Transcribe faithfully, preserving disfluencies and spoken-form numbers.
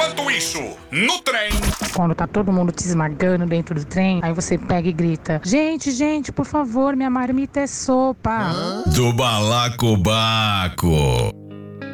Enquanto isso, no trem... Quando tá todo mundo te esmagando dentro do trem, aí você pega e grita: gente, gente, por favor, minha marmita é sopa. Do balacobaco.